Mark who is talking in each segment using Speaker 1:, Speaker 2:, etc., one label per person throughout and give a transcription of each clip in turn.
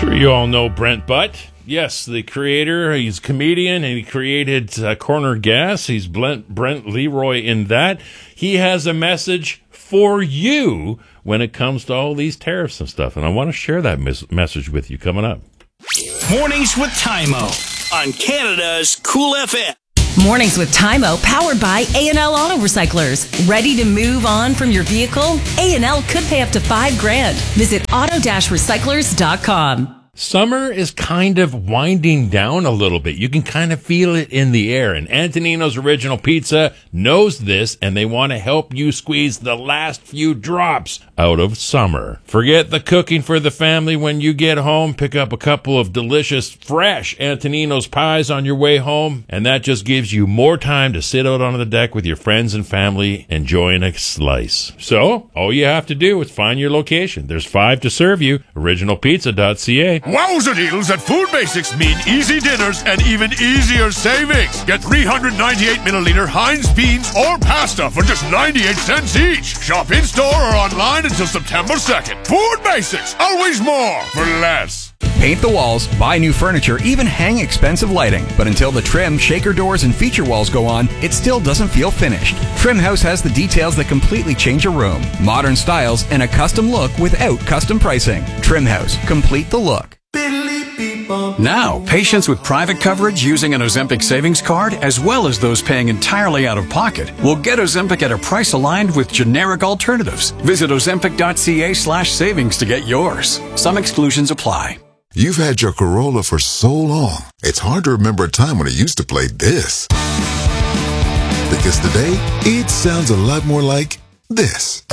Speaker 1: Sure, you all know Brent Butt. Yes, the creator. He's a comedian, and he created Corner Gas. He's Brent Leroy in that. He has a message for you when it comes to all these tariffs and stuff, and I want to share that message with you coming up.
Speaker 2: Mornings with Tymo on Canada's Cool FM.
Speaker 3: Mornings with Tymo, powered by A&L Auto Recyclers. Ready to move on from your vehicle? A&L could pay up to $5,000. Visit auto-recyclers.com.
Speaker 1: Summer is kind of winding down a little bit. You can kind of feel it in the air. And Antonino's Original Pizza knows this, and they want to help you squeeze the last few drops out of summer. Forget the cooking for the family when you get home. Pick up a couple of delicious, fresh Antonino's pies on your way home, and that just gives you more time to sit out on the deck with your friends and family enjoying a slice. So, all you have to do is find your location. There's 5 to serve you. OriginalPizza.ca.
Speaker 4: Wowza deals at Food Basics mean easy dinners and even easier savings. Get 398 milliliter Heinz beans or pasta for just 98 cents each. Shop in-store or online until September 2nd. Food Basics, always more for less.
Speaker 5: Paint the walls, buy new furniture, even hang expensive lighting. But until the trim, shaker doors, and feature walls go on, it still doesn't feel finished. Trim House has the details that completely change a room. Modern styles and a custom look without custom pricing. Trim House, complete the look.
Speaker 6: Now, patients with private coverage using an Ozempic savings card, as well as those paying entirely out of pocket, will get Ozempic at a price aligned with generic alternatives. Visit ozempic.ca/savings to get yours. Some exclusions apply.
Speaker 7: You've had your Corolla for so long, it's hard to remember a time when it used to play this. Because today, it sounds a lot more like this.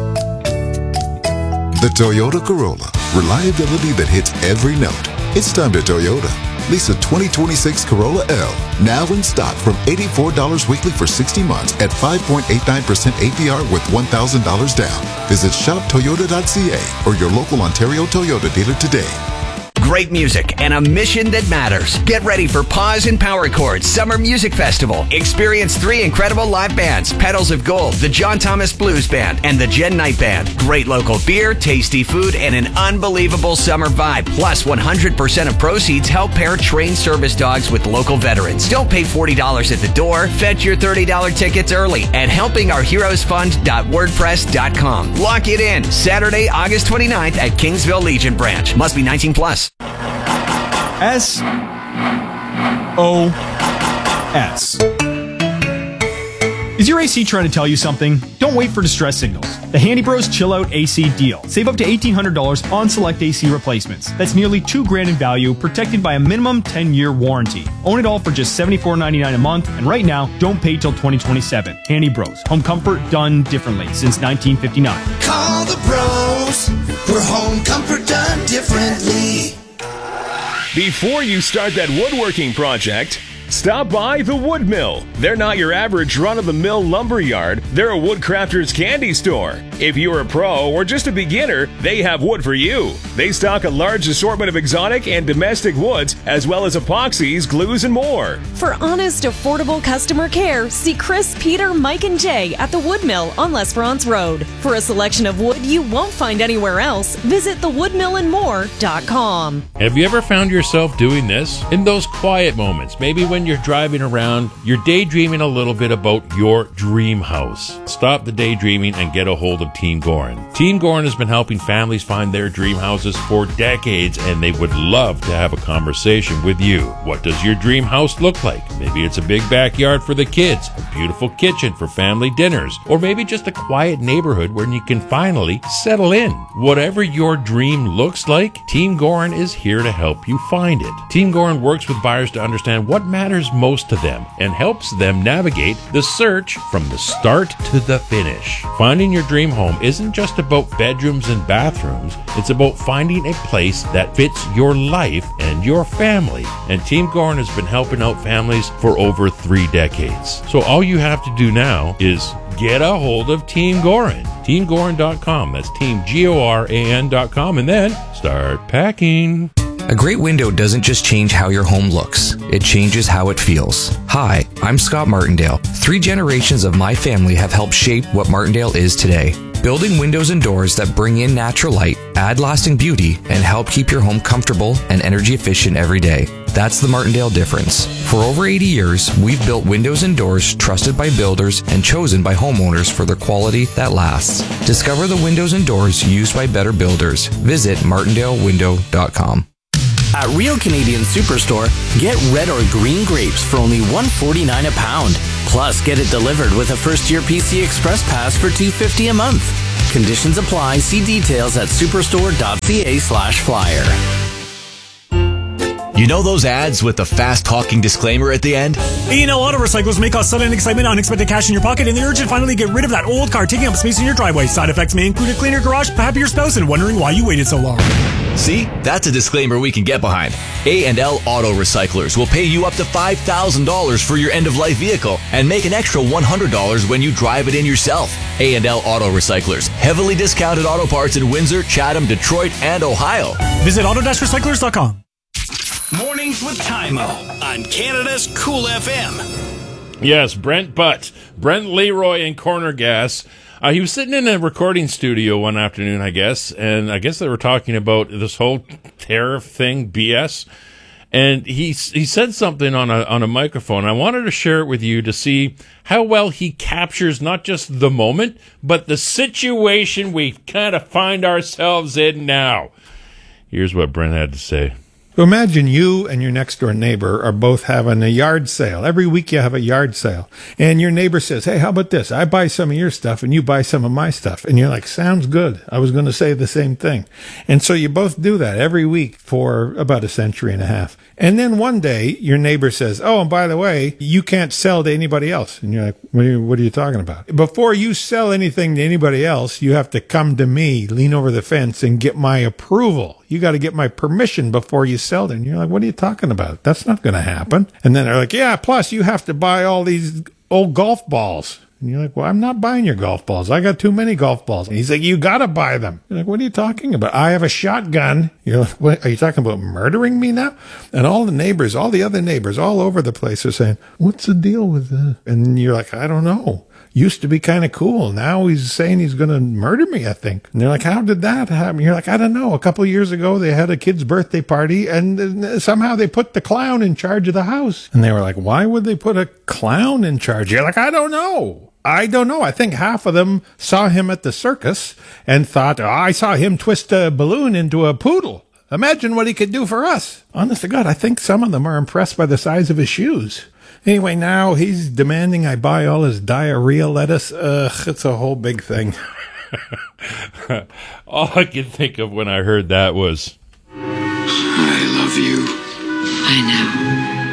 Speaker 7: The Toyota Corolla. Reliability that hits every note. It's time to Toyota. Lease a 2026 Corolla L. Now in stock from $84 weekly for 60 months at 5.89% APR with $1,000 down. Visit shoptoyota.ca or your local Ontario Toyota dealer today.
Speaker 8: Great music and a mission that matters. Get ready for Pause and Power Chords Summer Music Festival. Experience 3 incredible live bands: Petals of Gold, the John Thomas Blues Band, and the Jen Knight Band. Great local beer, tasty food, and an unbelievable summer vibe. Plus, 100% of proceeds help pair trained service dogs with local veterans. Don't pay $40 at the door. Fetch your $30 tickets early at helpingourheroesfund.wordpress.com. Lock it in. Saturday, August 29th at Kingsville Legion Branch. Must be 19 plus.
Speaker 9: SOS. Is your AC trying to tell you something? Don't wait for distress signals. The Handy Bros Chill Out AC deal. Save up to $1,800 on select AC replacements. That's nearly $2,000 in value, protected by a minimum 10-year warranty. Own it all for just $74.99 a month, and right now, don't pay till 2027. Handy Bros. Home comfort done differently since 1959.
Speaker 10: Call the Bros for home comfort done differently.
Speaker 11: Before you start that woodworking project, stop by the Wood Mill. They're not your average run-of-the-mill lumber yard. They're a woodcrafter's candy store. If you're a pro or just a beginner, they have wood for you. They stock a large assortment of exotic and domestic woods, as well as epoxies, glues, and more.
Speaker 12: For honest, affordable customer care, see Chris, Peter, Mike, and Jay at the Wood Mill on L'Esperance Road. For a selection of wood you won't find anywhere else, visit thewoodmillandmore.com.
Speaker 1: Have you ever found yourself doing this? In those quiet moments, maybe when you're driving around, you're daydreaming a little bit about your dream house. Stop the daydreaming and get a hold of Team Gorin. Team Gorin has been helping families find their dream houses for decades, and they would love to have a conversation with you. What does your dream house look like? Maybe it's a big backyard for the kids, a beautiful kitchen for family dinners, or maybe just a quiet neighborhood where you can finally settle in. Whatever your dream looks like, Team Gorin is here to help you find it. Team Gorin works with buyers to understand what matters most to them and helps them navigate the search from the start to the finish. Finding your dream home isn't just about bedrooms and bathrooms. It's about finding a place that fits your life and your family. And Team Gorin has been helping out families for over 3 decades. So all you have to do now is get a hold of Team Gorin. TeamGorin.com. That's TeamGoran.com. And then start packing.
Speaker 13: A great window doesn't just change how your home looks, it changes how it feels. Hi, I'm Scott Martindale. 3 generations of my family have helped shape what Martindale is today. building windows and doors that bring in natural light, add lasting beauty, and help keep your home comfortable and energy efficient every day. That's the Martindale difference. For over 80 years, we've built windows and doors trusted by builders and chosen by homeowners for their quality that lasts. Discover the windows and doors used by better builders. Visit martindalewindow.com.
Speaker 14: At Real Canadian Superstore, get red or green grapes for only $1.49 a pound. Plus, get it delivered with a first-year PC Express Pass for $2.50 a month. Conditions apply. See details at superstore.ca/flyer.
Speaker 15: You know those ads with the fast-talking disclaimer at the end?
Speaker 16: A&L Auto Recyclers may cause sudden excitement, unexpected cash in your pocket, and the urge to finally get rid of that old car taking up space in your driveway. Side effects may include a cleaner garage, a happier spouse, and wondering why you waited so long.
Speaker 15: See? That's a disclaimer we can get behind. A&L Auto Recyclers will pay you up to $5,000 for your end-of-life vehicle and make an extra $100 when you drive it in yourself. A&L Auto Recyclers. Heavily discounted auto parts in Windsor, Chatham, Detroit, and Ohio.
Speaker 16: Visit auto-recyclers.com.
Speaker 2: Mornings with Tymo on Canada's Cool FM.
Speaker 1: Yes, Brent Leroy in Corner Gas. He was sitting in a recording studio one afternoon, I guess, and I guess they were talking about this whole tariff thing, BS. And he said something on a microphone. I wanted to share it with you to see how well he captures not just the moment, but the situation we kind of find ourselves in now. Here's what Brent had to say.
Speaker 17: So imagine you and your next door neighbor are both having a yard sale. Every week you have a yard sale. And your neighbor says, hey, how about this? I buy some of your stuff and you buy some of my stuff. And you're like, sounds good. I was going to say the same thing. And so you both do that every week for about a century and a half. And then one day your neighbor says, oh, and by the way, you can't sell to anybody else. And you're like, what are you talking about? Before you sell anything to anybody else, you have to come to me, lean over the fence and get my approval. You got to get my permission before you sell it. And you're like, what are you talking about? That's not going to happen. And then they're like, yeah, plus you have to buy all these old golf balls. And you're like, well, I'm not buying your golf balls. I got too many golf balls. And he's like, you got to buy them. You're like, what are you talking about? I have a shotgun. You're like, what? Are you talking about murdering me now? And all the neighbors, all the other neighbors all over the place are saying, what's the deal with this? And you're like, I don't know. Used to be kind of cool. Now he's saying he's going to murder me, I think. And they're like, how did that happen? You're like, I don't know. A couple of years ago, they had a kid's birthday party, and somehow they put the clown in charge of the house. And they were like, why would they put a clown in charge? You're like, I don't know. I think half of them saw him at the circus and thought, oh, I saw him twist a balloon into a poodle. Imagine what he could do for us. Honest to God, I think some of them are impressed by the size of his shoes. Anyway, now he's demanding I buy all his diarrhea lettuce. It's a whole big thing.
Speaker 1: All I could think of when I heard that was,
Speaker 18: I love you.